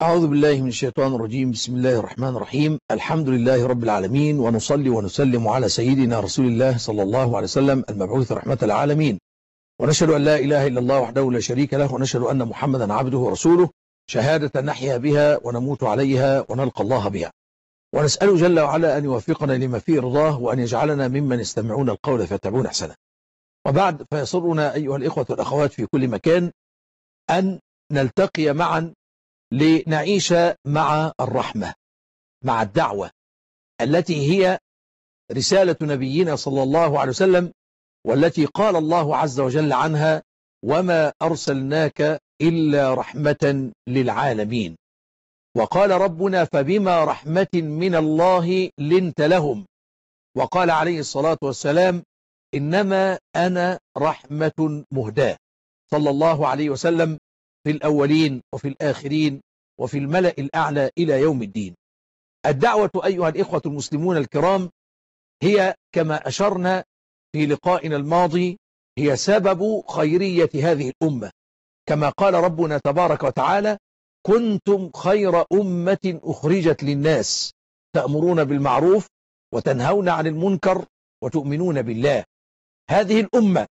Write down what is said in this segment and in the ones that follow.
أعوذ بالله من الشيطان الرجيم. بسم الله الرحمن الرحيم. الحمد لله رب العالمين، ونصلي ونسلم على سيدنا رسول الله صلى الله عليه وسلم المبعوث رحمة العالمين، ونشهد أن لا إله إلا الله وحده لا شريك له، ونشهد أن محمدا عبده ورسوله، شهادة نحيا بها ونموت عليها ونلقى الله بها، ونسأله جل وعلا أن يوفقنا لما فيه رضاه، وأن يجعلنا ممن يستمعون القول فيتبعون أحسنه. وبعد، فيسرنا أيها الإخوة والأخوات في كل مكان أن نلتقي معا لنعيش مع الرحمة، مع الدعوة التي هي رسالة نبينا صلى الله عليه وسلم، والتي قال الله عز وجل عنها: وما أرسلناك إلا رحمة للعالمين. وقال ربنا: فبما رحمة من الله لنت لهم. وقال عليه الصلاة والسلام: إنما أنا رحمة مهداة، صلى الله عليه وسلم، في الأولين وفي الآخرين وفي الملأ الأعلى إلى يوم الدين. الدعوة أيها الإخوة المسلمون الكرام هي كما أشرنا في لقائنا الماضي هي سبب خيرية هذه الأمة، كما قال ربنا تبارك وتعالى: كنتم خير أمة أخرجت للناس تأمرون بالمعروف وتنهون عن المنكر وتؤمنون بالله. هذه الأمة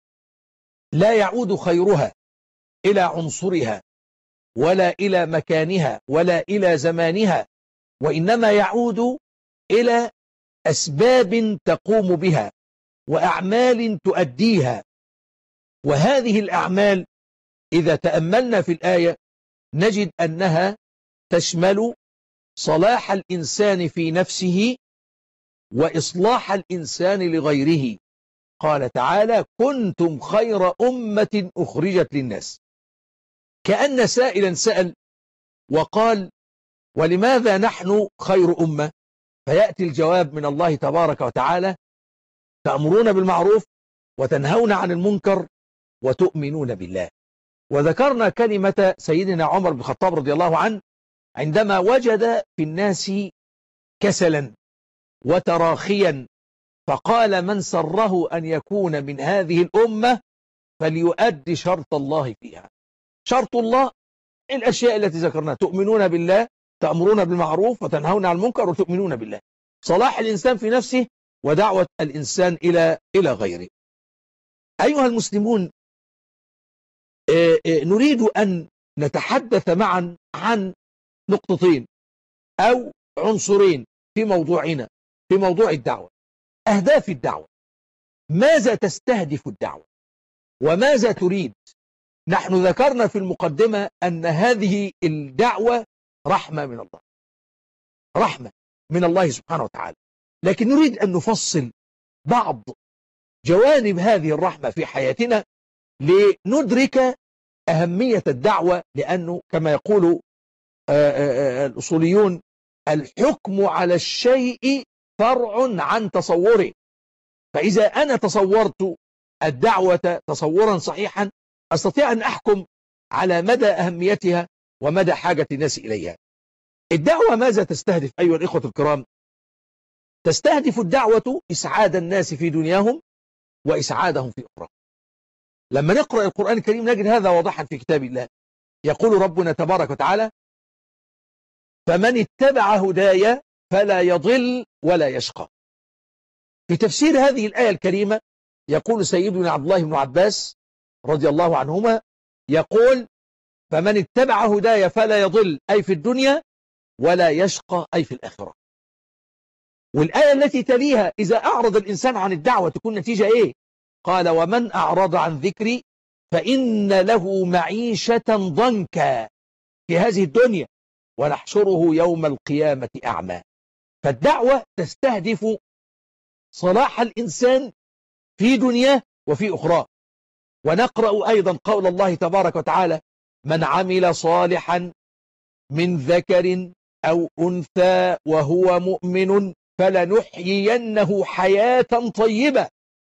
لا يعود خيرها إلى عنصرها ولا إلى مكانها ولا إلى زمانها، وإنما يعود إلى أسباب تقوم بها وأعمال تؤديها. وهذه الأعمال إذا تأملنا في الآية نجد أنها تشمل صلاح الإنسان في نفسه وإصلاح الإنسان لغيره. قال تعالى: كنتم خير أمة أخرجت للناس. كأن سائلا سأل وقال: ولماذا نحن خير أمة؟ فيأتي الجواب من الله تبارك وتعالى: تأمرون بالمعروف وتنهون عن المنكر وتؤمنون بالله. وذكرنا كلمة سيدنا عمر بن الخطاب رضي الله عنه عندما وجد في الناس كسلا وتراخيا، فقال: من سره أن يكون من هذه الأمة فليؤدي شرط الله فيها. شرط الله الأشياء التي ذكرناها: تؤمنون بالله، تأمرون بالمعروف وتنهون عن المنكر وتؤمنون بالله. صلاح الإنسان في نفسه ودعوة الإنسان إلى غيره. أيها المسلمون، نريد أن نتحدث معا عن نقطتين أو عنصرين في موضوعنا، في موضوع الدعوة. أهداف الدعوة، ماذا تستهدف الدعوة وماذا تريد؟ نحن ذكرنا في المقدمة أن هذه الدعوة رحمة من الله، رحمة من الله سبحانه وتعالى، لكن نريد أن نفصل بعض جوانب هذه الرحمة في حياتنا لندرك أهمية الدعوة، لأنه كما يقول الأصوليون: الحكم على الشيء فرع عن تصوره. فإذا أنا تصورت الدعوة تصورا صحيحا أستطيع أن أحكم على مدى أهميتها ومدى حاجة الناس إليها. الدعوة ماذا تستهدف أيها الإخوة الكرام؟ تستهدف الدعوة إسعاد الناس في دنياهم وإسعادهم في أخرى. لما نقرأ القرآن الكريم نجد هذا واضحا في كتاب الله. يقول ربنا تبارك وتعالى: فمن اتبع هدايا فلا يضل ولا يشقى. في تفسير هذه الآية الكريمة يقول سيدنا عبد الله بن عباس رضي الله عنهما، يقول: فمن اتبع هدايا فلا يضل، أي في الدنيا، ولا يشقى، أي في الآخرة. والآية التي تليها: إذا أعرض الإنسان عن الدعوة تكون نتيجة إيه؟ قال: ومن أعرض عن ذكري فإن له معيشة ضنكا في هذه الدنيا ونحشره يوم القيامة أعمى. فالدعوة تستهدف صلاح الإنسان في دنياه وفي أخرى. ونقرأ أيضا قول الله تبارك وتعالى: من عمل صالحا من ذكر أو أنثى وهو مؤمن فلنحيينه حياة طيبة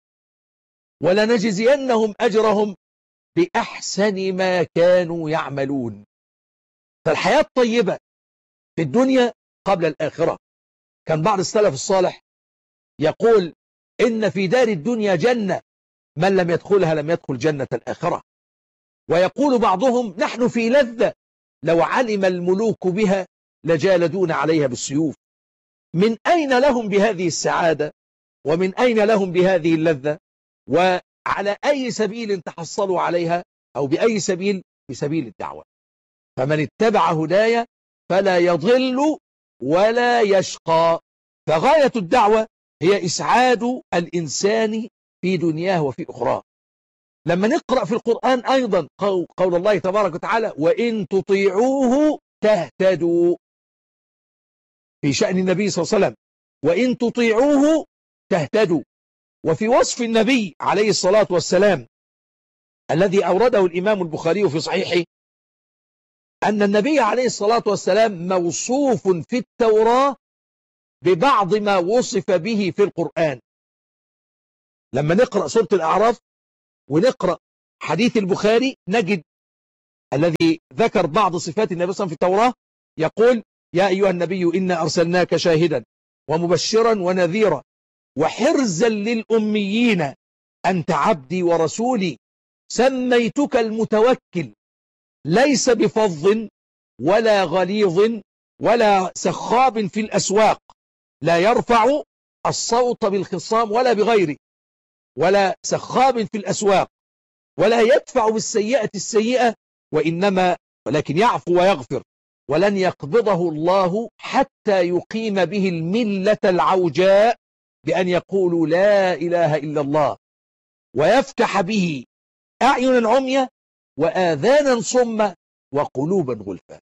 ولنجزينهم أجرهم بأحسن ما كانوا يعملون. فالحياة الطيبة في الدنيا قبل الآخرة. كان بعض السلف الصالح يقول: إن في دار الدنيا جنة، من لم يدخلها لم يدخل جنة الآخرة. ويقول بعضهم: نحن في لذة لو علم الملوك بها لجالدون عليها بالسيوف. من أين لهم بهذه السعادة؟ ومن أين لهم بهذه اللذة؟ وعلى أي سبيل تحصلوا عليها؟ أو بأي سبيل؟ بسبيل الدعوة. فمن اتبع هدايا فلا يضل ولا يشقى. فغاية الدعوة هي إسعاد الإنسان في دنياه وفي أخراه. لما نقرأ في القرآن أيضا قول الله تبارك وتعالى: وإن تطيعوه تهتدوا، في شأن النبي صلى الله عليه وسلم، وإن تطيعوه تهتدوا. وفي وصف النبي عليه الصلاة والسلام الذي أورده الإمام البخاري في صحيحه أن النبي عليه الصلاة والسلام موصوف في التوراة ببعض ما وصف به في القرآن. لما نقرأ سورة الأعراف ونقرأ حديث البخاري نجد الذي ذكر بعض صفات النبي صلى الله عليه وسلم في التوراة يقول: يا أيها النبي إنا أرسلناك شاهدا ومبشرا ونذيرا وحرزا للأميين أنت عبدي ورسولي سميتك المتوكل ليس بفظ ولا غليظ ولا سخاب في الأسواق لا يرفع الصوت بالخصام ولا بغيره ولا سخاب في الأسواق ولا يدفع بالسيئة السيئة ولكن يعفو ويغفر ولن يقبضه الله حتى يقيم به الملة العوجاء بأن يقولوا لا إله إلا الله ويفتح به أعينا عمية وآذانا صمة وقلوبا غلفا.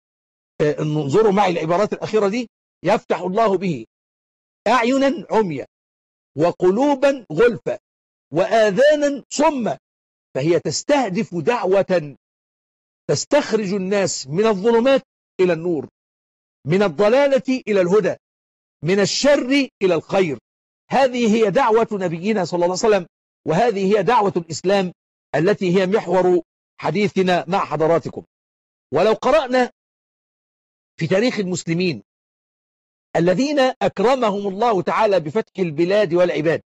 انظروا معي العبارات الأخيرة دي: يفتح الله به أعينا عمية وقلوبا غلفا وآذانا صمة. فهي تستهدف دعوة تستخرج الناس من الظلمات إلى النور، من الضلالة إلى الهدى، من الشر إلى الخير. هذه هي دعوة نبينا صلى الله عليه وسلم، وهذه هي دعوة الإسلام التي هي محور حديثنا مع حضراتكم. ولو قرأنا في تاريخ المسلمين الذين أكرمهم الله تعالى بفتح البلاد والعباد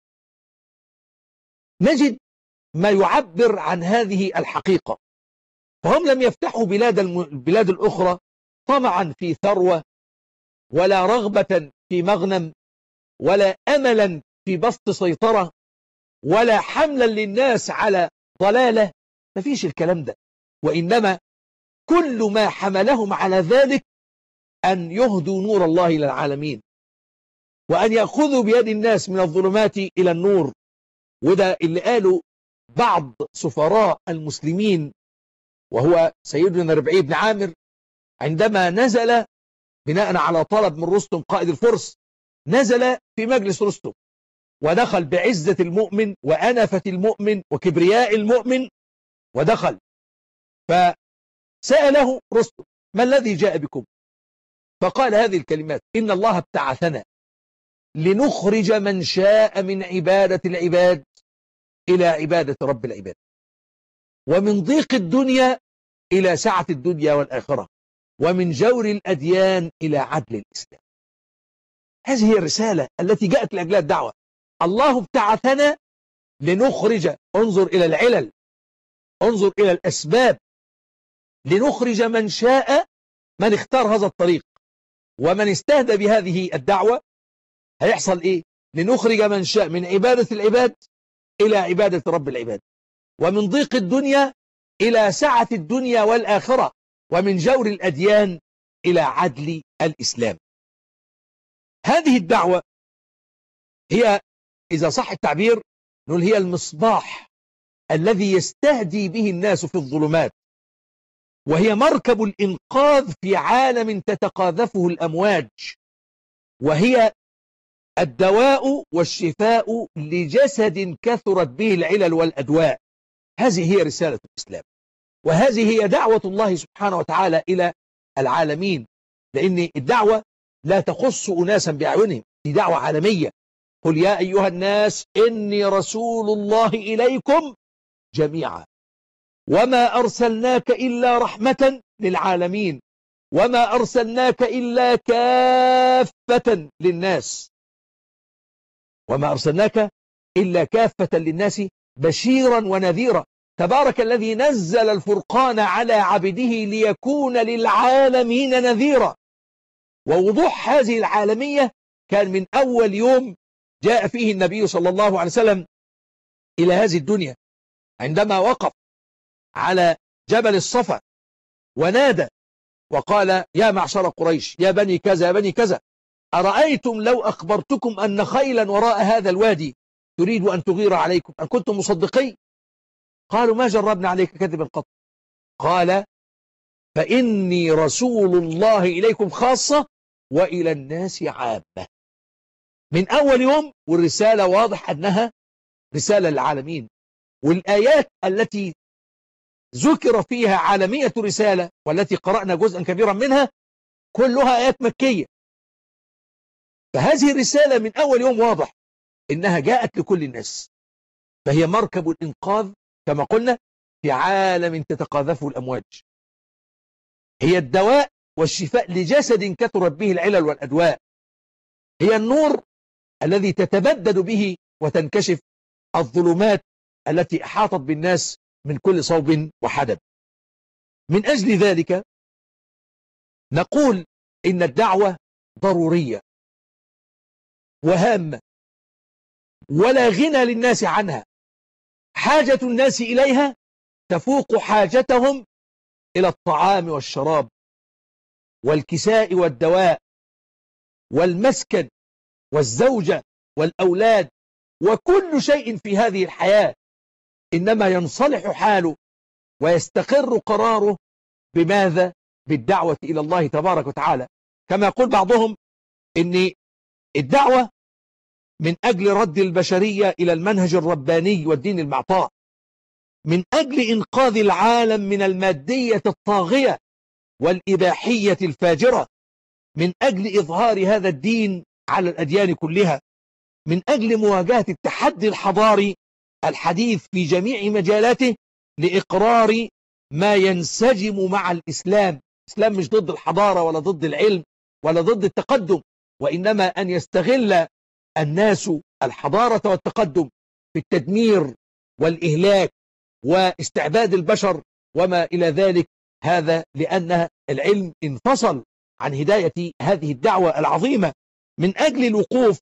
نجد ما يعبر عن هذه الحقيقة. فهم لم يفتحوا البلاد الأخرى طمعا في ثروة ولا رغبة في مغنم ولا أملا في بسط سيطرة ولا حملا للناس على ضلالة. ما فيش الكلام ده، وإنما كل ما حملهم على ذلك أن يهدوا نور الله إلى العالمين وأن يأخذوا بيد الناس من الظلمات إلى النور. وده اللي قاله بعض سفراء المسلمين وهو سيدنا ربعي بن عامر عندما نزل بناء على طلب من رستم قائد الفرس، نزل في مجلس رستم ودخل بعزة المؤمن وأنفة المؤمن وكبرياء المؤمن ودخل، فسأله رستم: ما الذي جاء بكم؟ فقال هذه الكلمات: إن الله ابتعثنا لنخرج من شاء من عبادة العباد إلى عبادة رب العباد، ومن ضيق الدنيا إلى سعة الدنيا والآخرة، ومن جور الأديان إلى عدل الإسلام. هذه هي الرسالة التي جاءت لأجلها الدعوة. الله ابتعثنا لنخرج، انظر إلى العلل، انظر إلى الأسباب، لنخرج من شاء، من اختار هذا الطريق ومن استهدى بهذه الدعوة هيحصل إيه؟ لنخرج من شاء من عبادة العباد إلى عبادة رب العباد، ومن ضيق الدنيا إلى سعة الدنيا والآخرة، ومن جور الأديان إلى عدل الإسلام. هذه الدعوة هي، إذا صح التعبير، نقول هي المصباح الذي يستهدي به الناس في الظلمات، وهي مركب الإنقاذ في عالم تتقاذفه الأمواج، وهي الدواء والشفاء لجسد كثرت به العلل والأدواء. هذه هي رسالة الإسلام، وهذه هي دعوة الله سبحانه وتعالى إلى العالمين، لأن الدعوة لا تخص أناسا بأعينهم، دي دعوة عالمية. قل يا أيها الناس إني رسول الله إليكم جميعا وما أرسلناك إلا رحمة للعالمين وما أرسلناك إلا كافة للناس، وما أرسلناك إلا كافة للناس بشيرا ونذيرا. تبارك الذي نزل الفرقان على عبده ليكون للعالمين نذيرا. ووضوح هذه العالمية كان من أول يوم جاء فيه النبي صلى الله عليه وسلم إلى هذه الدنيا، عندما وقف على جبل الصفا ونادى وقال: يا معشر قريش، يا بني كذا، يا بني كذا، أرأيتم لو أخبرتكم أن خيلا وراء هذا الوادي تريد أن تغير عليكم أن كنتم مصدقين؟ قالوا: ما جربنا عليك كذبا قط. قال: فإني رسول الله إليكم خاصة وإلى الناس عامة. من أول يوم والرسالة واضح أنها رسالة للعالمين، والآيات التي ذكر فيها عالمية رسالة والتي قرأنا جزءا كبيرا منها كلها آيات مكية. فهذه الرسالة من أول يوم واضح إنها جاءت لكل الناس، فهي مركب الإنقاذ كما قلنا في عالم تتقاذفه الأمواج. هي الدواء والشفاء لجسد كثرت به العلل والأدواء. هي النور الذي تتبدد به وتنكشف الظلمات التي أحاطت بالناس من كل صوب وحدب. من أجل ذلك نقول إن الدعوة ضرورية وهامة ولا غنى للناس عنها. حاجة الناس إليها تفوق حاجتهم إلى الطعام والشراب والكساء والدواء والمسكن والزوجة والأولاد وكل شيء في هذه الحياة، إنما ينصلح حاله ويستقر قراره بماذا؟ بالدعوة إلى الله تبارك وتعالى. كما يقول بعضهم إن الدعوة من أجل رد البشرية إلى المنهج الرباني والدين المعطاء، من أجل إنقاذ العالم من المادية الطاغية والإباحية الفاجرة، من أجل إظهار هذا الدين على الأديان كلها، من أجل مواجهة التحدي الحضاري الحديث في جميع مجالاته لإقرار ما ينسجم مع الإسلام. الإسلام مش ضد الحضارة ولا ضد العلم ولا ضد التقدم، وإنما أن يستغل الناس الحضارة والتقدم في التدمير والإهلاك واستعباد البشر وما إلى ذلك. هذا لأن العلم انفصل عن هداية هذه الدعوة العظيمة من أجل الوقوف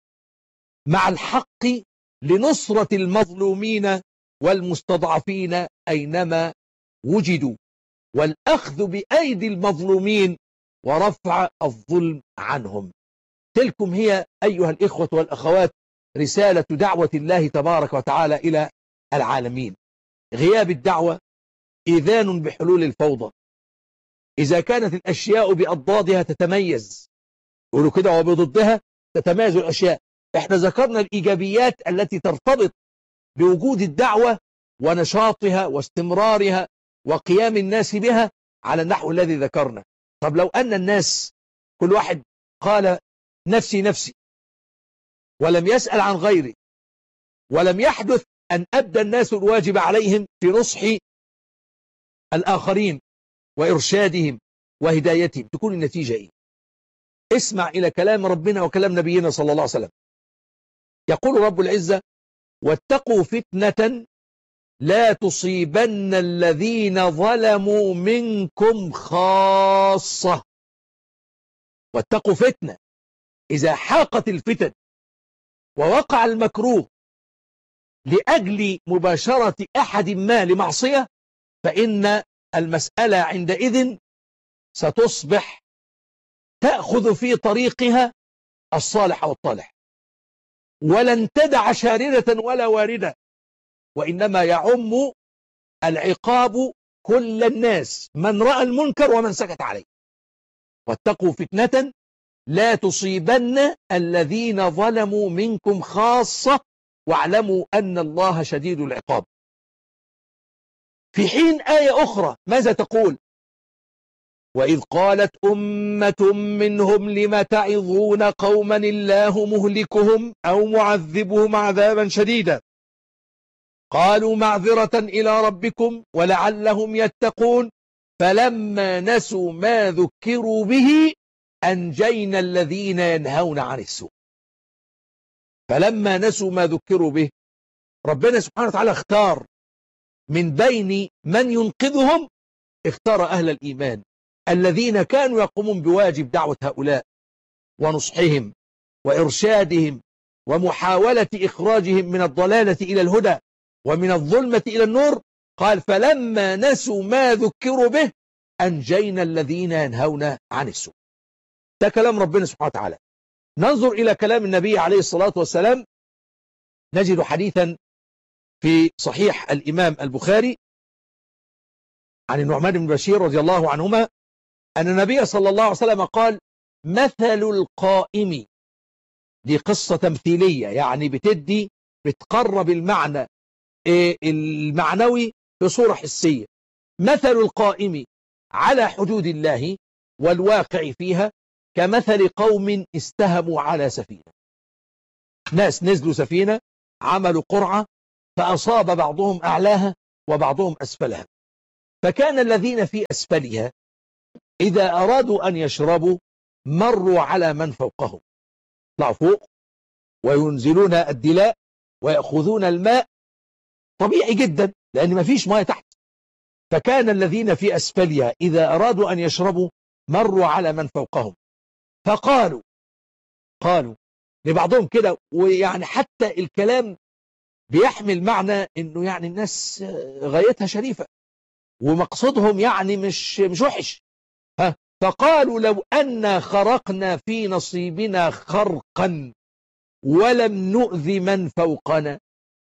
مع الحق لنصرة المظلومين والمستضعفين أينما وجدوا، والأخذ بأيدي المظلومين ورفع الظلم عنهم. تلكم هي أيها الإخوة والأخوات رسالة دعوة الله تبارك وتعالى إلى العالمين. غياب الدعوة إذان بحلول الفوضى. إذا كانت الأشياء بأضدادها تتميز، يقولوا كده، وبضدها تتميز الأشياء. احنا ذكرنا الإيجابيات التي ترتبط بوجود الدعوة ونشاطها واستمرارها وقيام الناس بها على النحو الذي ذكرنا. طب لو أن الناس كل واحد قال نفسي نفسي ولم يسأل عن غيره، ولم يحدث أن أبدى الناس الواجب عليهم في نصح الآخرين وإرشادهم وهدايتهم، تكون النتيجة إيه؟ اسمع إلى كلام ربنا وكلام نبينا صلى الله عليه وسلم. يقول رب العزة: واتقوا فتنة لا تصيبن الذين ظلموا منكم خاصة. واتقوا فتنة، إذا حاقت الفتن ووقع المكروه لأجل مباشرة أحد ما لمعصية، فإن المسألة عندئذ ستصبح تأخذ في طريقها الصالح والطالح، ولن تدع شاردة ولا واردة، وإنما يعم العقاب كل الناس، من رأى المنكر ومن سكت عليه. واتقوا فتنة لا تصيبن الذين ظلموا منكم خاصة واعلموا أن الله شديد العقاب. في حين آية أخرى ماذا تقول؟ وإذ قالت أمة منهم لم تعظون قوما الله مهلكهم أو معذبهم عذابا شديدا قالوا معذرة إلى ربكم ولعلهم يتقون فلما نسوا ما ذكروا به أنجينا الذين ينهون عن السوء. فلما نسوا ما ذكروا به، ربنا سبحانه وتعالى اختار من بين من ينقذهم اختار أهل الإيمان الذين كانوا يقومون بواجب دعوة هؤلاء ونصحهم وإرشادهم ومحاولة إخراجهم من الضلالة إلى الهدى ومن الظلمة إلى النور. قال فلما نسوا ما ذكروا به أنجينا الذين ينهون عن السوء. ده كلام ربنا سبحانه وتعالى. ننظر إلى كلام النبي عليه الصلاة والسلام، نجد حديثا في صحيح الإمام البخاري عن النعمان بن بشير رضي الله عنهما أن النبي صلى الله عليه وسلم قال مثل القائم، دي قصة تمثيلية يعني بتقرب المعنى المعنوي بصورة حسية. مثل القائم على حدود الله والواقع فيها كمثل قوم استهموا على سفينة. ناس نزلوا سفينة، عملوا قرعة، فأصاب بعضهم أعلاها وبعضهم أسفلها، فكان الذين في أسفلها إذا أرادوا أن يشربوا مروا على من فوقهم، طلعوا فوق وينزلون الدلاء ويأخذون الماء طبيعي جدا لأن ما فيش ماء تحت. فكان الذين في أسفلها إذا أرادوا أن يشربوا مروا على من فوقهم، فقالوا لبعضهم كده، ويعني حتى الكلام بيحمل معنى انه يعني الناس غايتها شريفة ومقصدهم يعني مش وحش. فقالوا لو أن خرقنا في نصيبنا خرقا ولم نؤذي من فوقنا،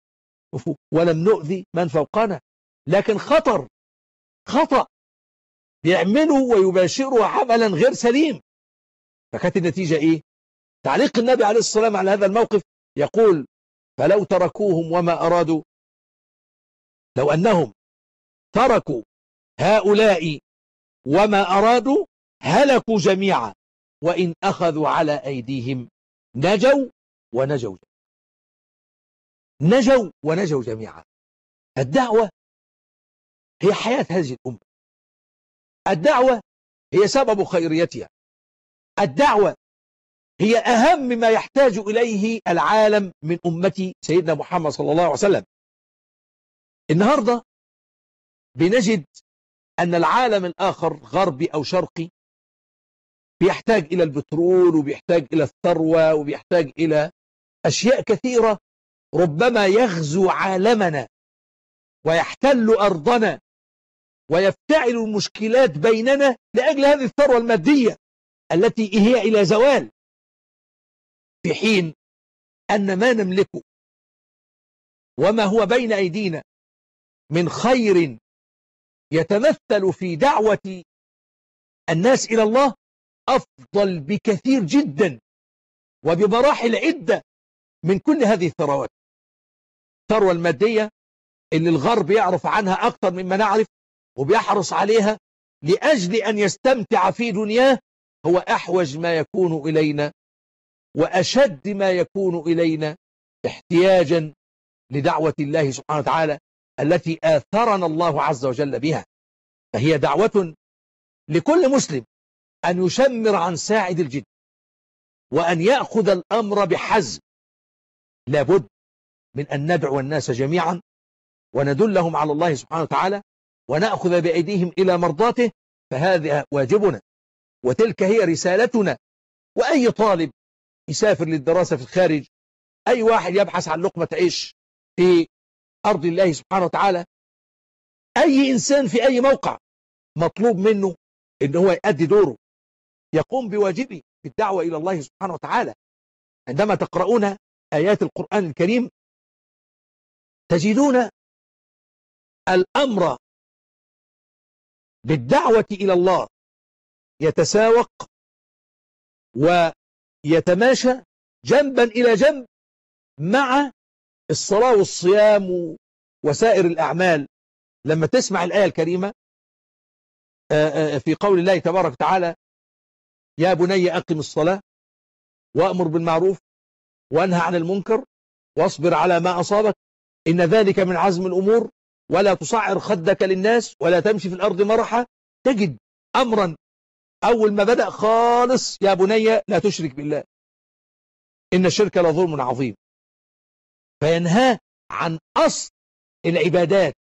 لكن خطأ بيعملوا ويباشروا عملا غير سليم. فكانت النتيجة ايه؟ تعليق النبي عليه الصلاة والسلام على هذا الموقف يقول فلو تركوهم وما أرادوا، لو أنهم تركوا هؤلاء وما أرادوا هلكوا جميعا، وإن أخذوا على أيديهم نجوا ونجوا جميعا. الدعوة هي حياة هذه الأمة، الدعوة هي سبب خيريتها، الدعوة هي أهم ما يحتاج إليه العالم من أمة سيدنا محمد صلى الله عليه وسلم. النهاردة بنجد أن العالم الآخر غربي أو شرقي بيحتاج إلى البترول وبيحتاج إلى الثروة وبيحتاج إلى أشياء كثيرة، ربما يغزو عالمنا ويحتل أرضنا ويفتعل المشكلات بيننا لأجل هذه الثروة المادية التي هي إلى زوال، في حين أن ما نملكه وما هو بين أيدينا من خير يتمثل في دعوة الناس إلى الله أفضل بكثير جدا وبمراحل عدة من كل هذه الثروات. الثروة المادية اللي الغرب يعرف عنها أكثر مما نعرف وبيحرص عليها لأجل أن يستمتع في دنياه، هو أحوج ما يكون إلينا وأشد ما يكون إلينا احتياجا لدعوة الله سبحانه وتعالى التي آثرنا الله عز وجل بها. فهي دعوة لكل مسلم أن يشمر عن ساعد الجد وأن يأخذ الأمر بحزم. لابد من أن ندعو الناس جميعا وندلهم على الله سبحانه وتعالى ونأخذ بأيديهم إلى مرضاته، فهذا واجبنا وتلك هي رسالتنا. وأي طالب يسافر للدراسة في الخارج، أي واحد يبحث عن لقمة عيش في أرض الله سبحانه وتعالى، أي إنسان في أي موقع مطلوب منه إن هو يؤدي دوره، يقوم بواجبه في الدعوة إلى الله سبحانه وتعالى. عندما تقرؤون آيات القرآن الكريم تجدون الأمر بالدعوة إلى الله يتساوق ويتماشى جنبا إلى جنب مع الصلاة والصيام وسائر الأعمال. لما تسمع الآية الكريمة في قول الله تبارك وتعالى يا بني أقم الصلاة وأمر بالمعروف وانهى عن المنكر واصبر على ما أصابك إن ذلك من عزم الأمور ولا تصعر خدك للناس ولا تمشي في الأرض مرحا. تجد أمرا أول ما بدأ خالص يا بني لا تشرك بالله إن الشرك لظلم عظيم، فينهى عن أصل العبادات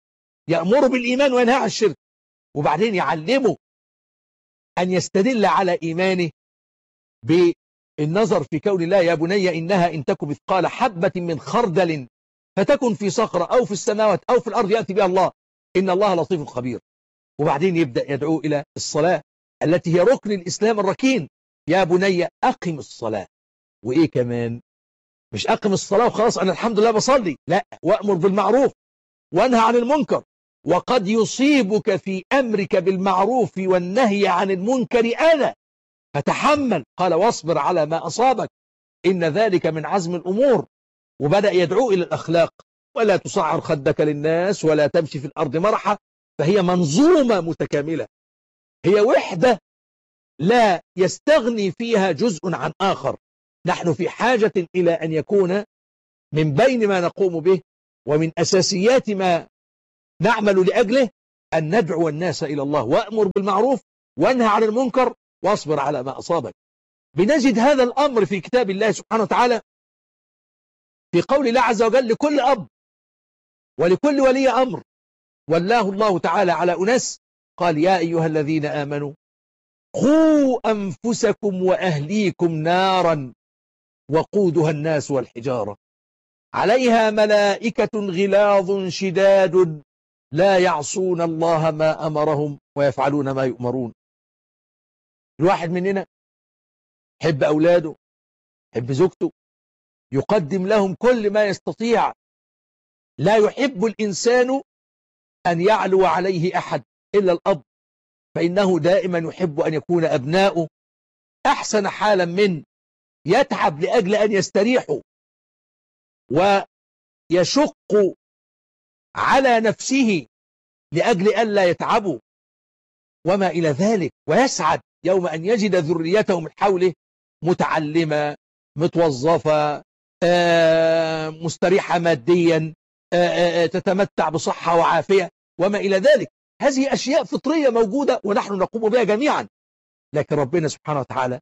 يأمره بالإيمان وينهى عن الشرك، وبعدين يعلمه أن يستدل على إيمانه بالنظر في كون الله: يا بني إنها إن تك مثقال حبة من خردل فتكن في صخرة أو في السماوات أو في الأرض يأتي بها الله إن الله لطيف خبير. وبعدين يبدأ يدعو إلى الصلاة التي هي ركن الإسلام الركين: يا بني أقم الصلاة. وإيه كمان؟ مش أقم الصلاة وخلاص أنا الحمد لله بصلي، لا، وأمر بالمعروف وانهى عن المنكر. وقد يصيبك في أمرك بالمعروف والنهي عن المنكر أذى فتحمل، قال: واصبر على ما أصابك إن ذلك من عزم الأمور. وبدأ يدعو إلى الأخلاق: ولا تصعر خدك للناس ولا تمشي في الأرض مرحا. فهي منظومة متكاملة، هي وحدة لا يستغني فيها جزء عن آخر. نحن في حاجة إلى أن يكون من بين ما نقوم به ومن أساسيات ما نعمل لأجله أن ندعو الناس إلى الله: وأمر بالمعروف وانهى عن المنكر واصبر على ما أصابك. بنجد هذا الأمر في كتاب الله سبحانه وتعالى في قول الله عز وجل لكل أب ولكل ولي أمر ولاه الله تعالى على أناس، قال: يا أيها الذين آمنوا قوا أنفسكم وأهليكم نارا وقودها الناس والحجارة عليها ملائكة غلاظ شداد لا يعصون الله ما أمرهم ويفعلون ما يؤمرون. الواحد مننا يحب أولاده، يحب زوجته، يقدم لهم كل ما يستطيع. لا يحب الإنسان أن يعلو عليه أحد إلا الأب، فإنه دائما يحب أن يكون أبناؤه أحسن حالا من يتعب لأجل أن يستريحوا ويشق على نفسه لأجل أن لا يتعبوا وما إلى ذلك، ويسعد يوم أن يجد ذريته من حوله متعلمة متوظفة مستريحة ماديا تتمتع بصحة وعافية وما إلى ذلك. هذه أشياء فطرية موجودة ونحن نقوم بها جميعا، لكن ربنا سبحانه وتعالى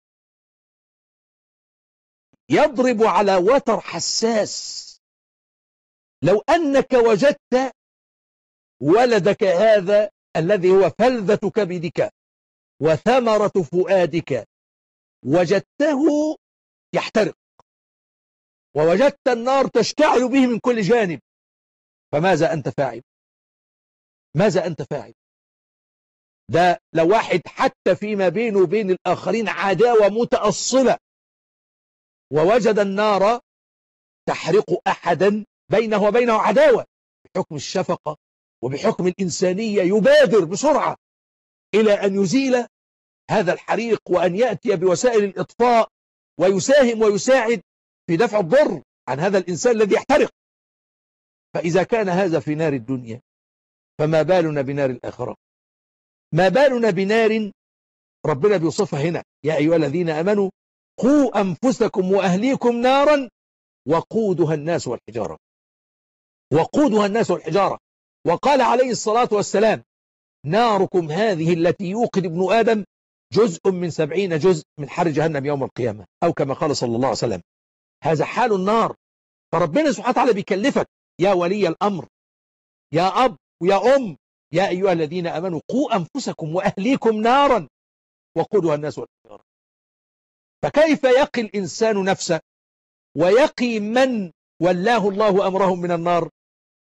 يضرب على وتر حساس. لو أنك وجدت ولدك هذا الذي هو فلذة كبدك وثمرة فؤادك وجدته يحترق ووجدت النار تشتعل به من كل جانب، فماذا أنت فاعل؟ ماذا أنت فاعل؟ ده لو واحد حتى فيما بينه وبين الآخرين عداوة متأصلة ووجد النار تحرق أحدا بينه وبينه عداوة، بحكم الشفقة وبحكم الإنسانية يبادر بسرعة إلى أن يزيل هذا الحريق وأن يأتي بوسائل الإطفاء ويساهم ويساعد في دفع الضر عن هذا الإنسان الذي يحترق. فإذا كان هذا في نار الدنيا فما بالنا بنار الآخرة؟ ما بالنا بنار ربنا بيوصفها هنا: يا أيها الذين آمنوا قوا أنفسكم وأهليكم نارا وقودها الناس والحجارة. وقودها الناس والحجارة. وقال عليه الصلاة والسلام: ناركم هذه التي يوقد ابن آدم جزء من 70 جزء من حر جهنم يوم القيامة، أو كما قال صلى الله عليه وسلم. هذا حال النار. فربنا سبحانه وتعالى بيكلفك يا ولي الأمر، يا أب ويا أم: يا أيها الذين آمنوا قوا أنفسكم وأهليكم نارا وقودها الناس والحجارة. فكيف يقي الإنسان نفسه ويقي من ولاه الله أمرهم من النار؟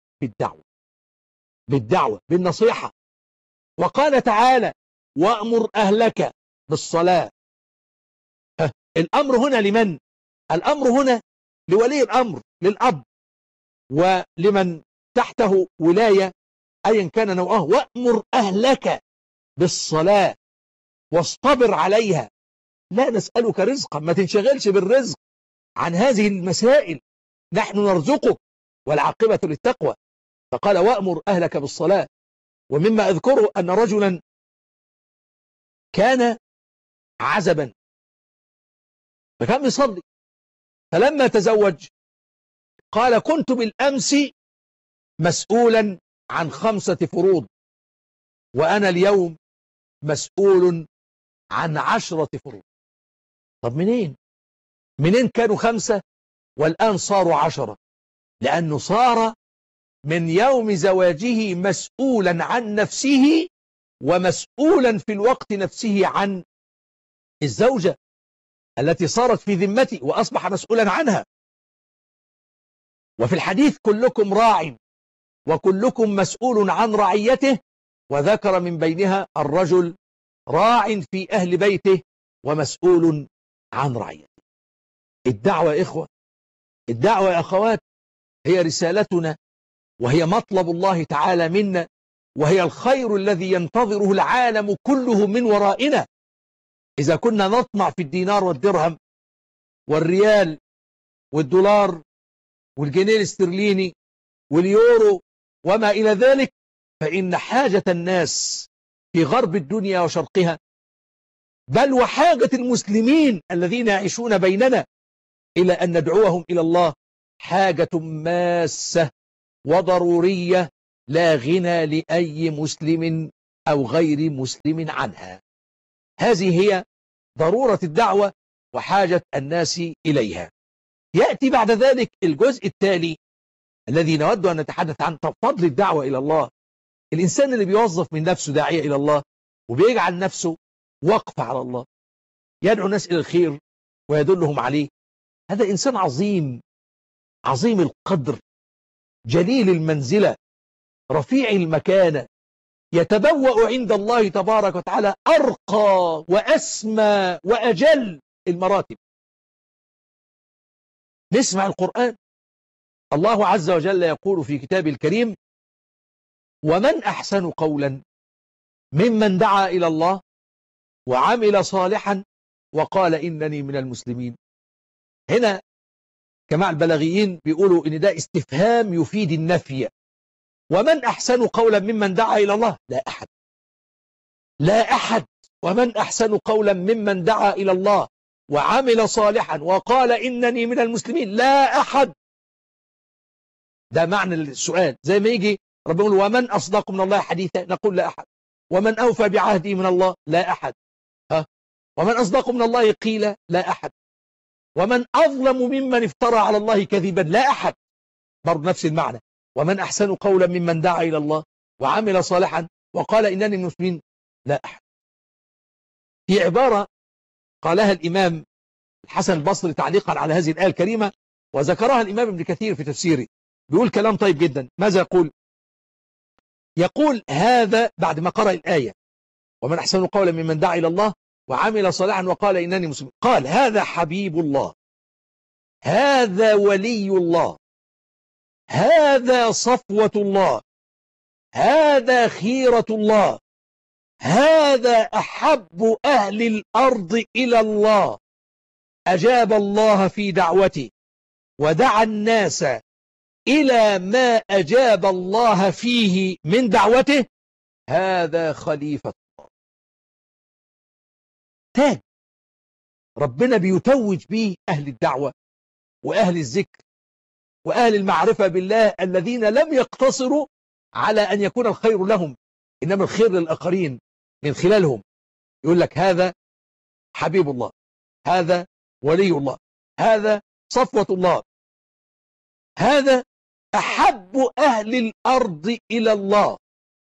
بالدعوة بالنصيحة. وقال تعالى: وأمر أهلك بالصلاة. الأمر هنا لمن؟ الأمر هنا لولي الأمر، للأب ولمن تحته ولاية أيا كان نوعه. وأمر أهلك بالصلاة واصطبر عليها. لا نسألك رزقا، ما تنشغلش بالرزق عن هذه المسائل، نحن نرزقك والعاقبة للتقوى. فقال: وأمر أهلك بالصلاة. ومما أذكره أن رجلا كان عزبا فكان يصلي، فلما تزوج قال: كنت بالأمس مسؤولا عن 5 فروض وأنا اليوم مسؤول عن 10 فروض. طب منين كانوا 5 والآن صاروا 10؟ لأنه صار من يوم زواجه مسؤولا عن نفسه، ومسؤولا في الوقت نفسه عن الزوجة التي صارت في ذمته وأصبح مسؤولا عنها. وفي الحديث كلكم راع وكلكم مسؤول عن رعيته، وذكر من بينها الرجل راع في أهل بيته ومسؤول عن رعيته. الدعوة يا إخوة، الدعوة يا أخوات، هي رسالتنا، وهي مطلب الله تعالى منا، وهي الخير الذي ينتظره العالم كله من ورائنا. إذا كنا نطمع في الدينار والدرهم والريال والدولار والجنيه الاسترليني واليورو وما إلى ذلك، فإن حاجة الناس في غرب الدنيا وشرقها، بل وحاجة المسلمين الذين يعيشون بيننا إلى أن ندعوهم إلى الله، حاجة ماسة وضرورية لا غنى لأي مسلم أو غير مسلم عنها. هذه هي ضرورة الدعوة وحاجة الناس إليها. يأتي بعد ذلك الجزء التالي الذي نود أن نتحدث عن فضل الدعوة إلى الله. الإنسان اللي بيوظف من نفسه داعية إلى الله وبيجعل نفسه وقف على الله، يدعو الناس إلى الخير ويدلهم عليه، هذا إنسان عظيم، عظيم القدر، جليل المنزلة، رفيع المكانة، يتبوأ عند الله تبارك وتعالى أرقى وأسمى وأجل المراتب. نسمع القرآن، الله عز وجل يقول في كتابه الكريم: ومن أحسن قولا ممن دعا إلى الله وعمل صالحا وقال إنني من المسلمين. هنا جماعة البلاغيين بيقولوا إن ده استفهام يفيد النفي. ومن أحسن قولا ممن دعا إلى الله؟ لا أحد، لا أحد. ومن أحسن قولا ممن دعا إلى الله وعمل صالحا وقال إنني من المسلمين؟ لا أحد. ده معنى السؤال. زي ما يجي ربنا يقول: ومن أصدق من الله حديثا؟ نقول لا أحد. ومن أوفى بعهده من الله؟ لا أحد. ومن أصدق من الله قيل؟ لا أحد. ومن أظلم ممن افترى على الله كذبا؟ لا أحد. برضه نفس المعنى. ومن أحسن قولا ممن دعا إلى الله وعمل صالحا وقال إنني من المسلمين؟ لا أحد. في عبارة قالها الإمام الحسن البصري تعليقا على هذه الآية الكريمة، وذكرها الإمام ابن كثير في تفسيره، بيقول كلام طيب جدا. ماذا يقول؟ يقول هذا بعد ما قرأ الآية: ومن أحسن قولا ممن دعا إلى الله وعمل صالحا وقال إنني مسلم، قال: هذا حبيب الله، هذا ولي الله، هذا صفوة الله، هذا خيرة الله، هذا أحب أهل الأرض إلى الله، أجاب الله في دعوته ودعا الناس إلى ما أجاب الله فيه من دعوته، هذا خليفة الله. تاج ربنا بيتوج به أهل الدعوة وأهل الذكر وأهل المعرفة بالله، الذين لم يقتصروا على أن يكون الخير لهم، إنما الخير للآخرين من خلالهم. يقول لك: هذا حبيب الله، هذا ولي الله، هذا صفوة الله، هذا أحب أهل الأرض إلى الله.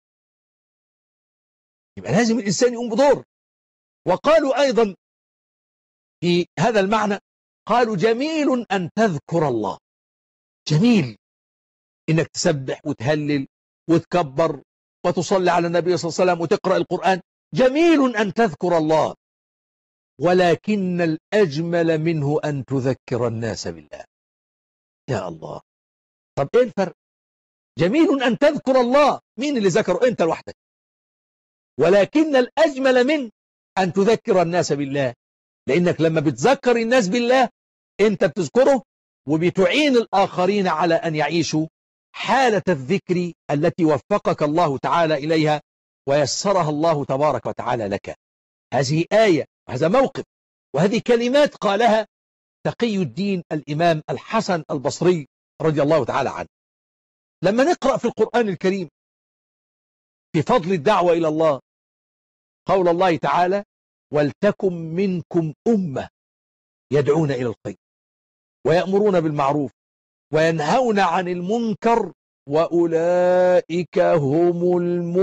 يبقى لازم الإنسان يقوم بدور. وقالوا أيضا في هذا المعنى، قالوا: جميل أن تذكر الله. جميل إنك تسبح وتهلل وتكبر وتصلي على النبي صلى الله عليه وسلم وتقرأ القرآن، جميل أن تذكر الله، ولكن الأجمل منه أن تذكر الناس بالله. يا الله، طب إيه الفرق؟ جميل أن تذكر الله، مين اللي ذكره؟ أنت لوحدك. ولكن الأجمل من أن تذكر الناس بالله، لأنك لما بتذكر الناس بالله أنت بتذكره وبتعين الآخرين على أن يعيشوا حالة الذكر التي وفقك الله تعالى إليها ويسرها الله تبارك وتعالى لك. هذه آية، وهذا موقف، وهذه كلمات قالها تقي الدين الإمام الحسن البصري رضي الله تعالى عنه. لما نقرأ في القرآن الكريم في فضل الدعوة إلى الله، قول الله تعالى: ولتكن منكم أمة يدعون إلى الخير ويأمرون بالمعروف وينهون عن المنكر وأولئك هم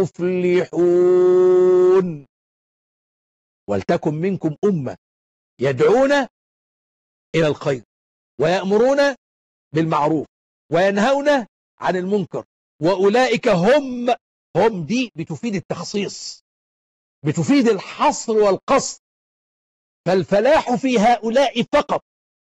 المفلحون. ولتكن منكم أمة يدعون إلى الخير ويأمرون بالمعروف وينهون عن المنكر وأولئك هم دي بتفيد التخصيص، بتفيد الحصر والقصر. فالفلاح في هؤلاء فقط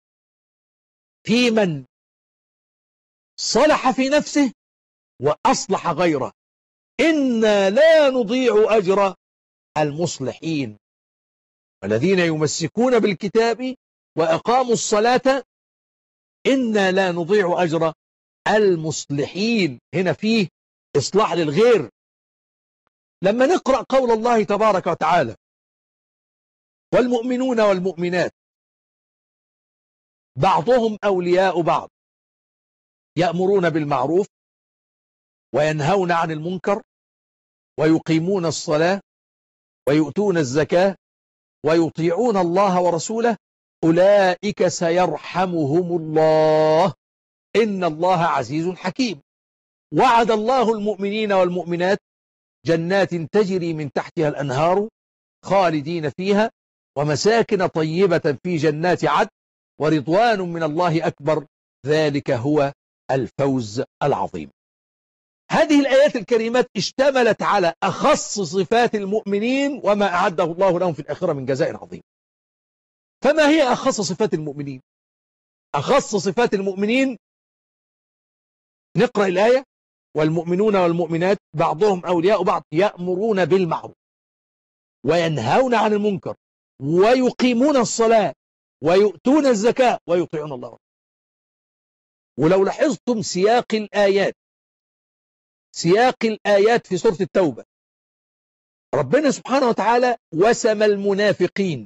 في من صلح في نفسه وأصلح غيره. إنا لا نضيع أجر المصلحين الذين يمسكون بالكتاب وأقاموا الصلاة، إنا لا نضيع أجر المصلحين. هنا فيه إصلاح للغير. لما نقرأ قول الله تبارك وتعالى والمؤمنون والمؤمنات بعضهم أولياء بعض يأمرون بالمعروف وينهون عن المنكر ويقيمون الصلاة ويؤتون الزكاة ويطيعون الله ورسوله أولئك سيرحمهم الله إن الله عزيز حكيم. وعد الله المؤمنين والمؤمنات جنات تجري من تحتها الأنهار خالدين فيها ومساكن طيبة في جنات عدن ورضوان من الله أكبر ذلك هو الفوز العظيم. هذه الآيات الكريمات اشتملت على أخص صفات المؤمنين وما أعده الله لهم في الآخرة من جزاء عظيم. فما هي أخص صفات المؤمنين؟ أخص صفات المؤمنين، نقرأ الآية والمؤمنون والمؤمنات بعضهم أولياء بعض يأمرون بالمعروف وينهون عن المنكر ويقيمون الصلاة ويؤتون الزكاة ويطيعون الله. ولو لاحظتم سياق الآيات في سورة التوبة، ربنا سبحانه وتعالى وسم المنافقين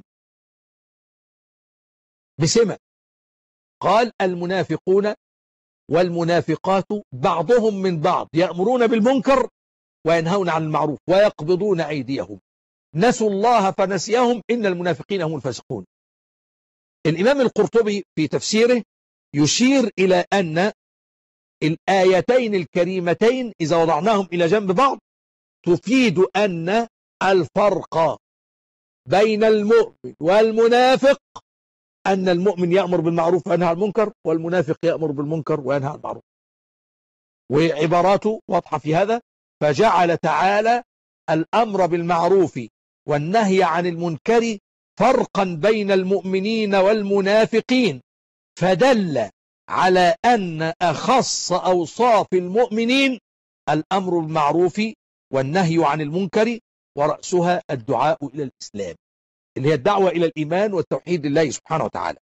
بسمة، قال المنافقون والمنافقات بعضهم من بعض يأمرون بالمنكر وينهون عن المعروف ويقبضون أيديهم نسوا الله فنسيهم إن المنافقين هم الفاسقون. الإمام القرطبي في تفسيره يشير إلى أن الآيتين الكريمتين إذا وضعناهم إلى جنب بعض تفيد أن الفرق بين المؤمن والمنافق أن المؤمن يأمر بالمعروف وينهى عن المنكر والمنافق يأمر بالمنكر وينهى عن المعروف. وعباراته واضحة في هذا، فجعل تعالى الأمر بالمعروف والنهي عن المنكر فرقا بين المؤمنين والمنافقين، فدل على أن أخص أوصاف المؤمنين الأمر بالمعروف والنهي عن المنكر، ورأسها الدعاء إلى الإسلام اللي هي الدعوة إلى الإيمان والتوحيد لله سبحانه وتعالى.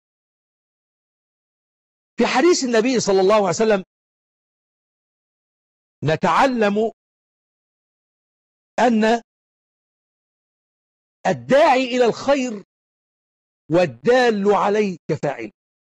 في حديث النبي صلى الله عليه وسلم نتعلم أن الداعي إلى الخير والدال عليه كفاعل.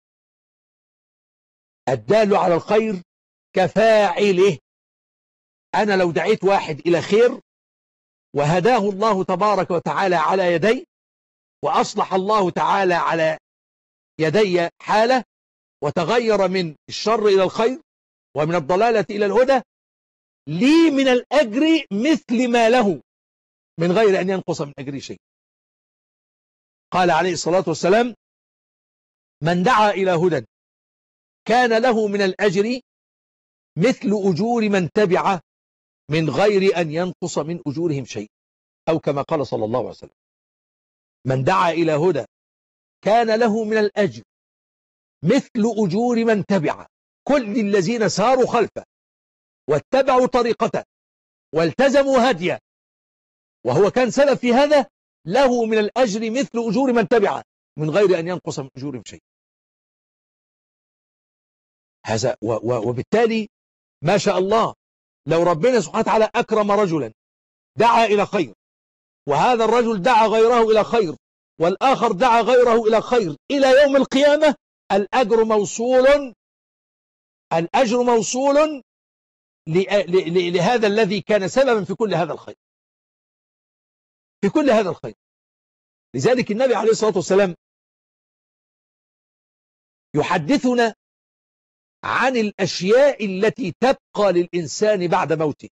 الدال على الخير كفاعله. أنا لو دعيت واحد إلى خير وهداه الله تبارك وتعالى على يدي وأصلح الله تعالى على يدي حاله وتغير من الشر إلى الخير ومن الضلالة إلى الهدى، لي من الأجر مثل ما له من غير أن ينقص من أجري شيء. قال عليه الصلاة والسلام من دعا إلى هدى كان له من الأجر مثل أجور من تبعه من غير أن ينقص من أجورهم شيء، أو كما قال صلى الله عليه وسلم من دعا إلى هدى كان له من الأجر مثل أجور من تبعه، كل الذين ساروا خلفه واتبعوا طريقته والتزموا هديه وهو كان سلف في هذا، له من الأجر مثل أجور من تبعه من غير أن ينقص من أجورهم شيء. هذا وبالتالي ما شاء الله لو ربنا سبحانه وتعالى أكرم رجلا دعا إلى خير وهذا الرجل دعا غيره إلى خير والآخر دعا غيره إلى خير إلى يوم القيامة، الأجر موصول لهذا الذي كان سببا في كل هذا الخير، في كل هذا الخير. لذلك النبي عليه الصلاة والسلام يحدثنا عن الأشياء التي تبقى للإنسان بعد موته،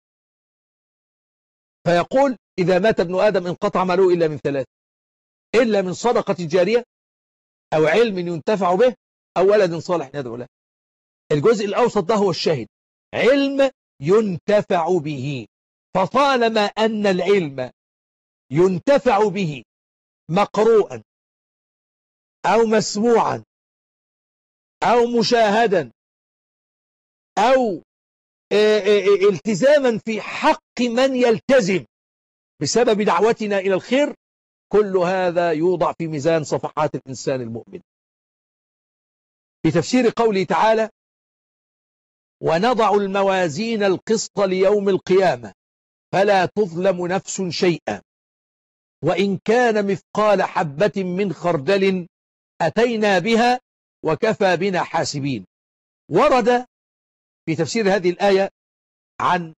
فيقول إذا مات ابن آدم انقطع عمله إلا من ثلاث: إلا من صدقة جارية، أو علم ينتفع به، أو ولد صالح يدعو له. الجزء الأوسط ده هو الشاهد، علم ينتفع به. فطالما أن العلم ينتفع به مقروءا أو مسموعا أو مشاهدا أو التزاما في حق من يلتزم بسبب دعوتنا إلى الخير، كل هذا يوضع في ميزان صفحات الإنسان المؤمن. في تفسير قوله تعالى: ونضع الموازين القسط ليوم القيامة فلا تظلم نفس شيئا وإن كان مثقال حبة من خردل أتينا بها وكفى بنا حاسبين. ورد في تفسير هذه الآية عن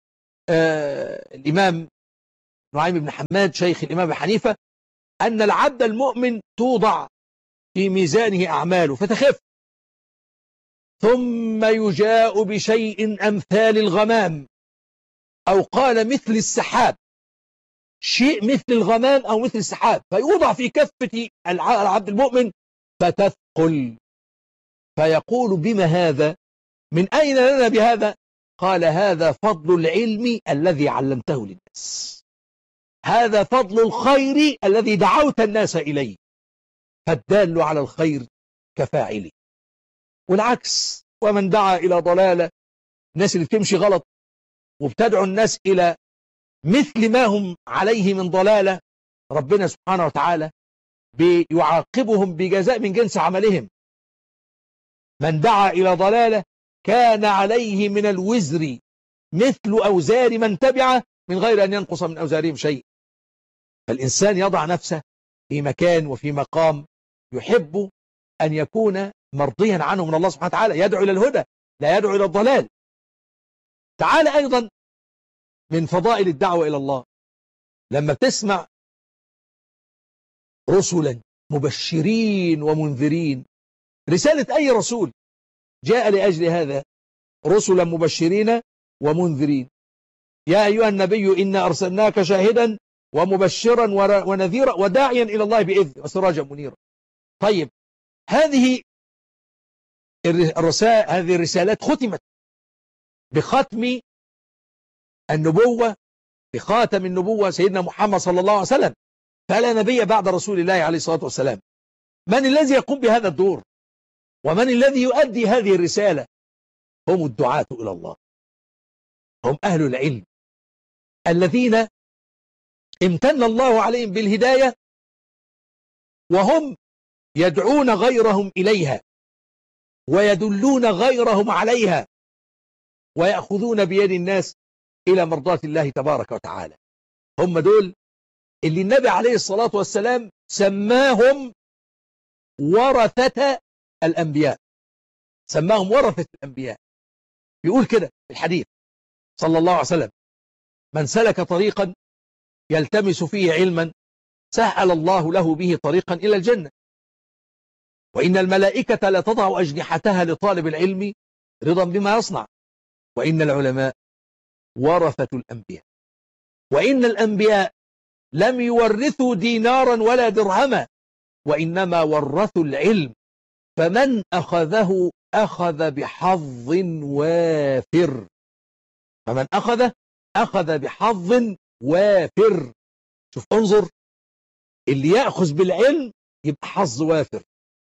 الإمام نعيم بن حماد شيخ الإمام أبي حنيفة أن العبد المؤمن توضع في ميزانه أعماله فتخف، ثم يجاء بشيء أمثال الغمام، أو قال مثل السحاب، شيء مثل الغمام أو مثل السحاب، فيوضع في كفة العبد المؤمن فتثقل، فيقول: بما هذا؟ من أين لنا بهذا؟ قال: هذا فضل العلم الذي علمته للناس، هذا فضل الخير الذي دعوت الناس إليه، فالدال على الخير كفاعله. والعكس، ومن دعا إلى ضلالة، الناس اللي بتمشي غلط وبتدعو الناس إلى مثل ما هم عليه من ضلالة، ربنا سبحانه وتعالى بيعاقبهم بجزاء من جنس عملهم. من دعا إلى ضلالة كان عليه من الوزر مثل أوزار من تبعه من غير أن ينقص من أوزارهم شيء. فالإنسان يضع نفسه في مكان وفي مقام يحب أن يكون مرضيا عنه من الله سبحانه وتعالى، يدعو إلى الهدى لا يدعو إلى الضلال. تعالى أيضا من فضائل الدعوة إلى الله، لما تسمع رسلا مبشرين ومنذرين، رسالة أي رسول جاء لأجل هذا، رسلا مبشرين ومنذرين. يا أيها النبي إنا أرسلناك شاهدا ومبشرا ونذيرا وداعيا إلى الله بإذنه وسراجا منيرا. طيب، هذه الرسالات ختمت بختم النبوة، بخاتم النبوة سيدنا محمد صلى الله عليه وسلم، فلا نبي بعد رسول الله عليه الصلاة والسلام. من الذي يقوم بهذا الدور؟ ومن الذي يؤدي هذه الرسالة؟ هم الدعاة إلى الله، هم أهل العلم الذين امتن الله عليهم بالهداية، وهم يدعون غيرهم إليها ويدلون غيرهم عليها ويأخذون بيد الناس إلى مرضاة الله تبارك وتعالى. هم دول اللي النبي عليه الصلاة والسلام سماهم ورثة الأنبياء، سماهم ورثة الأنبياء. بيقول كده في الحديث صلى الله عليه وسلم: من سلك طريقا يلتمس فيه علما سهل الله له به طريقا إلى الجنة، وإن الملائكة لا تضع أجنحتها لطالب العلم رضا بما يصنع، وإن العلماء ورثة الأنبياء، وإن الأنبياء لم يورثوا دينارا ولا درهما، وإنما ورثوا العلم، فمن أخذه أخذ بحظ وافر، فمن أخذ بحظ وافر. شوف، انظر، اللي يأخذ بالعلم يبقى حظ وافر.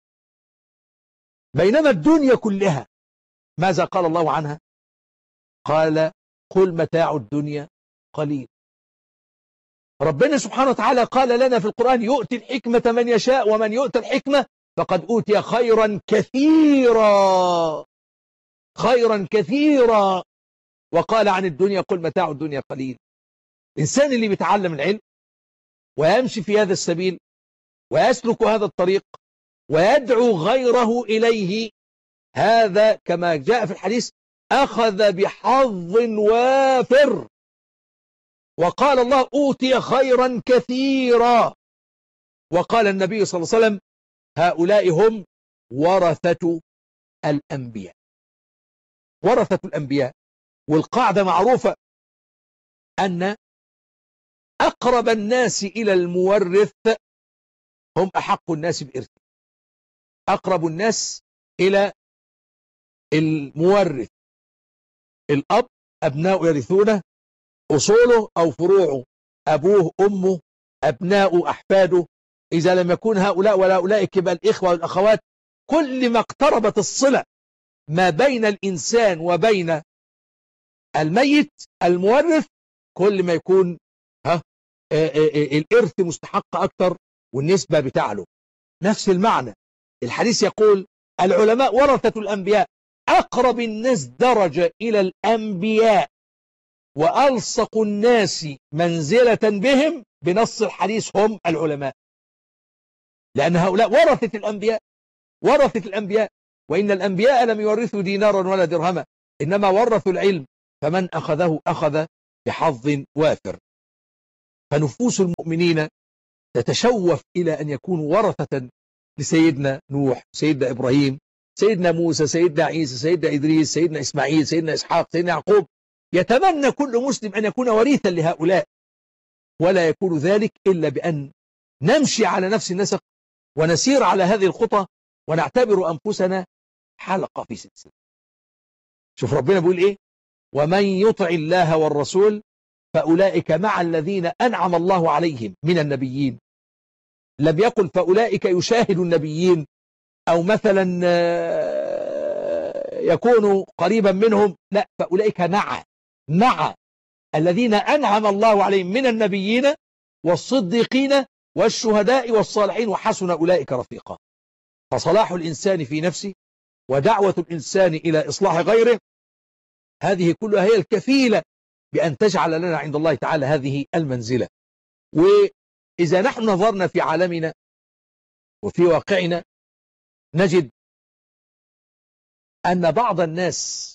بينما الدنيا كلها ماذا قال الله عنها؟ قال: قل متاع الدنيا قليل. ربنا سبحانه وتعالى قال لنا في القرآن: يؤتي الحكمة من يشاء ومن يؤتى الحكمة فقد أوتي خيرا كثيرا، خيرا كثيرا. وقال عن الدنيا: قل متاع الدنيا قليل. الإنسان اللي بيتعلم العلم ويمشي في هذا السبيل ويسلك هذا الطريق ويدعو غيره إليه، هذا كما جاء في الحديث أخذ بحظ وافر. وقال الله: أوتي خيرا كثيرا. وقال النبي صلى الله عليه وسلم: هؤلاء هم ورثة الأنبياء. ورثة الأنبياء. والقاعدة معروفة أن أقرب الناس إلى المورث هم أحق الناس بإرث. أقرب الناس إلى المورث الأب، أبناء يرثونه أصوله أو فروعه، أبوه أمه أبناء أحفاده. إذا لم يكون هؤلاء ولا أولئك يبقى الإخوة والأخوات. كل ما اقتربت الصلة ما بين الإنسان وبين الميت المورث كل ما يكون الإرث مستحق أكثر والنسبة بتعلو. نفس المعنى الحديث يقول العلماء ورثة الأنبياء، أقرب الناس درجة إلى الأنبياء وألصق الناس منزلة بهم بنص الحديث هم العلماء، لأن هؤلاء ورثة الأنبياء. ورثة الأنبياء. وإن الأنبياء لم يورثوا دينارا ولا درهما، إنما ورثوا العلم، فمن أخذه أخذ بحظ وافر. فنفوس المؤمنين تتشوف إلى أن يكونوا ورثة لسيدنا نوح، سيدنا إبراهيم، سيدنا موسى، سيدنا عيسى، سيدنا إدريس، سيدنا إسماعيل، سيدنا إسحاق، سيدنا يعقوب. يتمنى كل مسلم أن يكون وريثا لهؤلاء، ولا يكون ذلك إلا بأن نمشي على نفس النسق ونسير على هذه الخطى ونعتبر أنفسنا حلقة في سلسلة. شوف ربنا بيقول إيه؟ ومن يطع الله والرسول فأولئك مع الذين أنعم الله عليهم من النبيين. لم يقل فأولئك يشاهد النبيين أو مثلا يكون قريبا منهم، لا، فأولئك مع الذين أنعم الله عليهم من النبيين والصديقين والشهداء والصالحين وحسن أولئك رفيقا. فصلاح الإنسان في نفسه ودعوة الإنسان إلى إصلاح غيره هذه كلها هي الكفيلة بأن تجعل لنا عند الله تعالى هذه المنزلة. وإذا نحن نظرنا في عالمنا وفي واقعنا نجد أن بعض الناس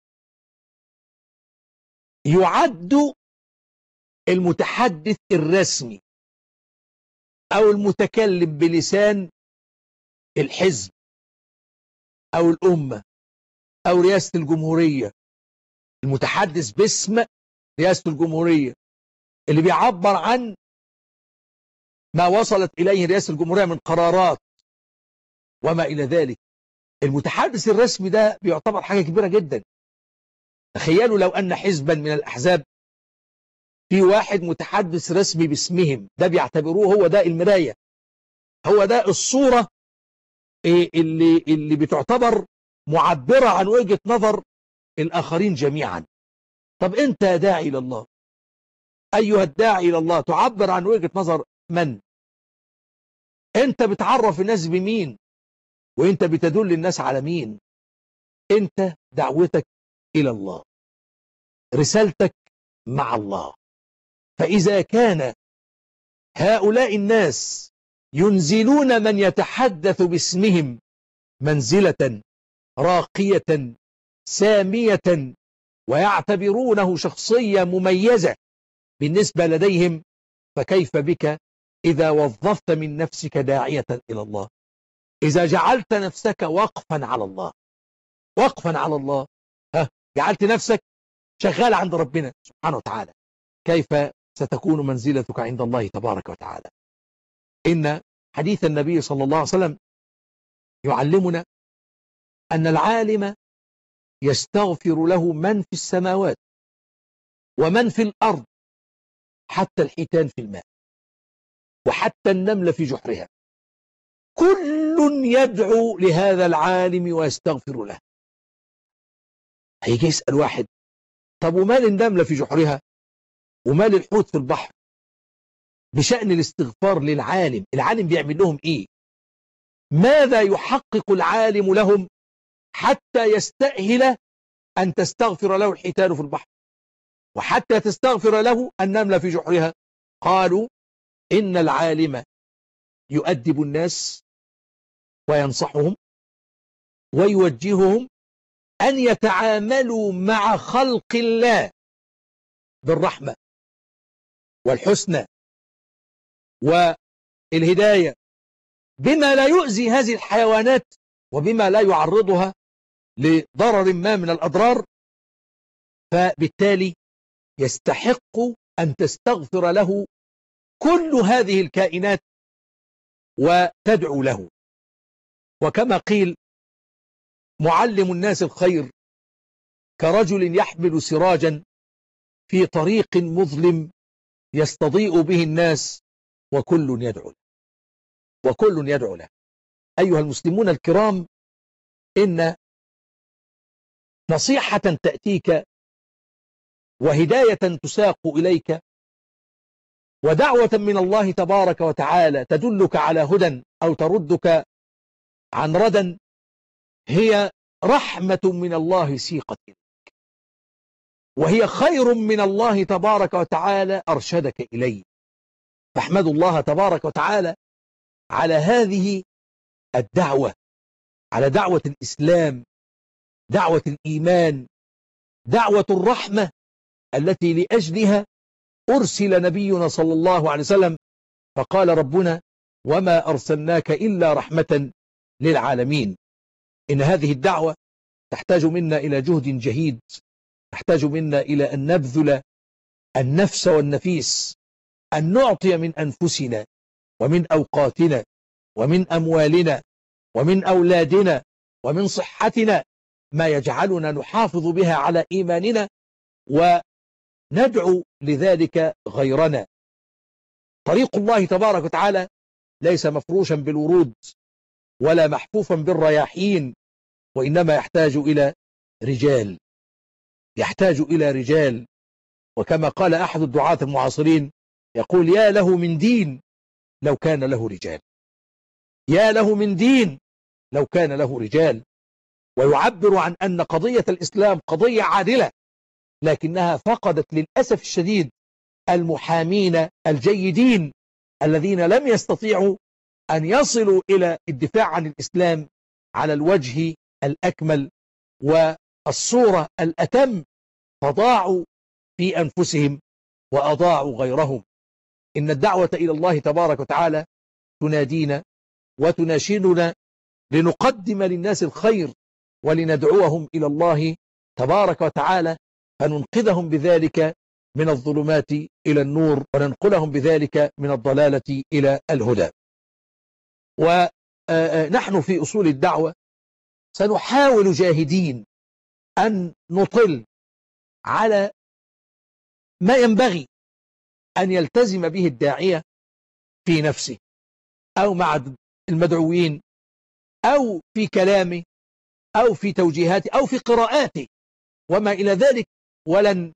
يعد المتحدث الرسمي أو المتكلم بلسان الحزب أو الأمة أو رئاسة الجمهورية، المتحدث باسم رئاسة الجمهورية اللي بيعبر عن ما وصلت إليه رئاسة الجمهورية من قرارات وما إلى ذلك. المتحدث الرسمي ده بيعتبر حاجة كبيرة جدا. تخيلوا لو أن حزبا من الأحزاب في واحد متحدث رسمي باسمهم، ده بيعتبروه هو ده المراية، هو ده الصورة اللي بتعتبر معبرة عن وجهة نظر الآخرين جميعا. طب أنت داعي إلى الله، أيها الداعي إلى الله، تعبر عن وجهة نظر من؟ أنت بتعرف الناس بمين؟ وأنت بتدل الناس على مين؟ أنت دعوتك إلى الله، رسالتك مع الله. فإذا كان هؤلاء الناس ينزلون من يتحدث باسمهم منزلة راقية سامية ويعتبرونه شخصية مميزة بالنسبة لديهم، فكيف بك إذا وظفت من نفسك داعية إلى الله، إذا جعلت نفسك وقفا على الله، وقفا على الله، جعلت نفسك شغال عند ربنا سبحانه وتعالى، كيف ستكون منزلتك عند الله تبارك وتعالى؟ إن حديث النبي صلى الله عليه وسلم يعلمنا أن العالم يستغفر له من في السماوات ومن في الأرض، حتى الحيتان في الماء وحتى النمل في جحرها، كل يدعو لهذا العالم ويستغفر له. هيجي يسأل واحد، طب ومال النملة في جحرها ومال الحوت في البحر بشأن الاستغفار للعالم؟ العالم بيعمل لهم ايه؟ ماذا يحقق العالم لهم حتى يستأهل أن تستغفر له الحيتان في البحر وحتى تستغفر له النملة في جحرها؟ قالوا إن العالم يؤدب الناس وينصحهم ويوجههم أن يتعاملوا مع خلق الله بالرحمة والحسنى والهداية، بما لا يؤذي هذه الحيوانات وبما لا يعرضها لضرر ما من الأضرار، فبالتالي يستحق أن تستغفر له كل هذه الكائنات وتدعو له. وكما قيل: معلم الناس الخير كرجل يحمل سراجا في طريق مظلم يستضيء به الناس وكل يدعو له، وكل يدعو له. أيها المسلمون الكرام، إن نصيحة تأتيك وهداية تساق إليك ودعوة من الله تبارك وتعالى تدلك على هدى أو تردك عن ردى هي رحمة من الله سيقت إليك، وهي خير من الله تبارك وتعالى أرشدك إليه. فاحمد الله تبارك وتعالى على هذه الدعوة، على دعوة الإسلام، دعوة الإيمان، دعوة الرحمة التي لأجلها أرسل نبينا صلى الله عليه وسلم. فقال ربنا: وما أرسلناك إلا رحمة للعالمين. إن هذه الدعوة تحتاج منا إلى جهد جهيد، تحتاج منا إلى أن نبذل النفس والنفيس، أن نعطي من أنفسنا ومن أوقاتنا ومن أموالنا ومن أولادنا ومن صحتنا ما يجعلنا نحافظ بها على إيماننا وندعو لذلك غيرنا. طريق الله تبارك وتعالى ليس مفروشا بالورود ولا محفوفا بالرياحين، وإنما يحتاج إلى رجال، يحتاج إلى رجال. وكما قال أحد الدعاة المعاصرين يقول: يا له من دين لو كان له رجال، يا له من دين لو كان له رجال. ويعبر عن أن قضية الإسلام قضية عادلة، لكنها فقدت للأسف الشديد المحامين الجيدين الذين لم يستطيعوا أن يصلوا إلى الدفاع عن الإسلام على الوجه الأكمل والصورة الأتم، فضاعوا في أنفسهم وأضاعوا غيرهم. إن الدعوة إلى الله تبارك وتعالى تنادينا وتناشدنا لنقدم للناس الخير ولندعوهم إلى الله تبارك وتعالى، فننقذهم بذلك من الظلمات إلى النور، وننقلهم بذلك من الضلالة إلى الهدى. ونحن في أصول الدعوة سنحاول جاهدين أن نطل على ما ينبغي أن يلتزم به الداعية في نفسه أو مع المدعوين أو في كلامه أو في توجيهاته أو في قراءاته وما إلى ذلك. ولن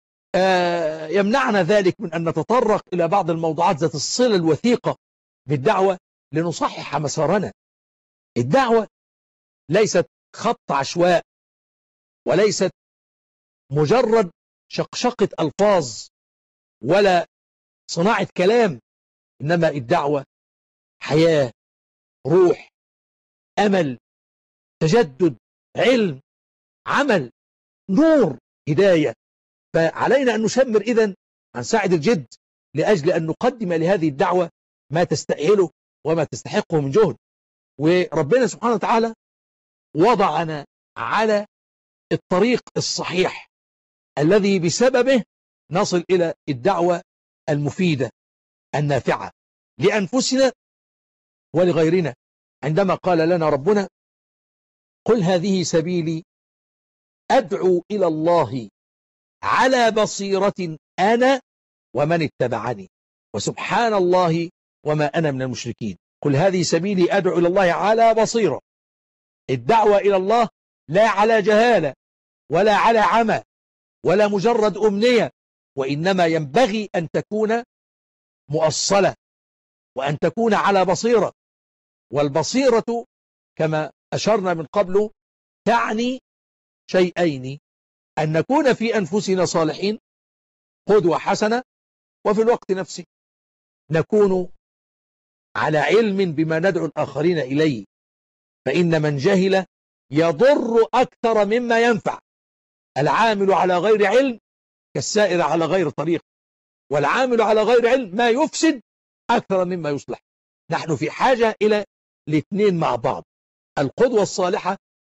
يمنعنا ذلك من أن نتطرق إلى بعض الموضوعات ذات الصلة الوثيقة بالدعوة لنصحح مسارنا. الدعوة ليست خط عشواء، وليست مجرد شقشقة ألفاظ ولا صناعة كلام، إنما الدعوة حياة، روح، أمل، تجدد، علم، عمل، نور، هداية. فعلينا أن نشمر إذن عن ساعد الجد لأجل أن نقدم لهذه الدعوة ما تستأهله وما تستحقه من جهد. وربنا سبحانه وتعالى وضعنا على الطريق الصحيح الذي بسببه نصل إلى الدعوة المفيدة النافعة لأنفسنا ولغيرنا. عندما قال لنا ربنا: قل هذه سبيلي أدعو إلى الله على بصيرة أنا ومن اتبعني وسبحان الله وما أنا من المشركين. قل هذه سبيلي أدعو إلى الله على بصيرة. الدعوة إلى الله لا على جهالة ولا على عمى ولا مجرد أمنية، وإنما ينبغي أن تكون مؤصلة وأن تكون على بصيرة. والبصيرة كما أشرنا من قبل تعني شيئين: أن نكون في أنفسنا صالحين قدوة حسنة، وفي الوقت نفسه نكون على علم بما ندعو الآخرين إليه. فإن من جهل يضر أكثر مما ينفع. العامل على غير علم كالسائر على غير طريق، والعامل على غير علم ما يفسد أكثر مما يصلح. نحن في حاجة إلى الاثنين مع بعض. القدوة الصالحة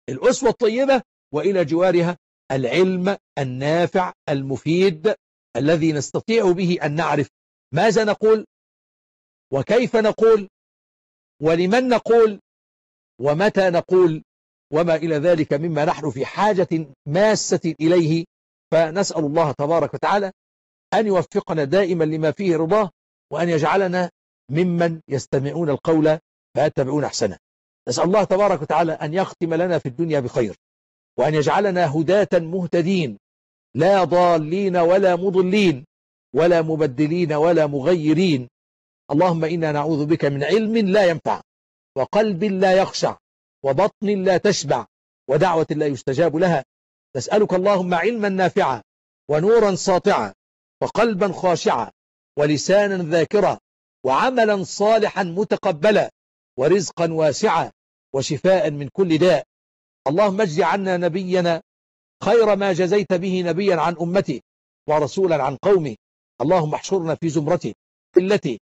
الأسوة الطيبة، وإلى جوارها العلم النافع المفيد الذي نستطيع به أن نعرف ماذا نقول وكيف نقول ولمن نقول ومتى نقول وما إلى ذلك مما نحن في حاجة ماسة إليه. فنسأل الله تبارك وتعالى أن يوفقنا دائما لما فيه رضاه، وأن يجعلنا ممن يستمعون القول فيتبعون أحسنه. نسأل الله تبارك وتعالى أن يختم لنا في الدنيا بخير، وأن يجعلنا هداة مهتدين لا ضالين ولا مضلين ولا مبدلين ولا مغيرين. اللهم إنا نعوذ بك من علم لا ينفع، وقلب لا يخشع، وبطن لا تشبع، ودعوة لا يستجاب لها. نسألك اللهم علما نافعا، ونورا ساطعا، وقلبا خاشعا، ولسانا ذاكرا، وعملا صالحا متقبلا، ورزقا واسعا، وشفاء من كل داء. اللهم اجز عنا نبينا خير ما جزيت به نبيا عن أمته ورسولا عن قومه. اللهم احشرنا في زمرته التي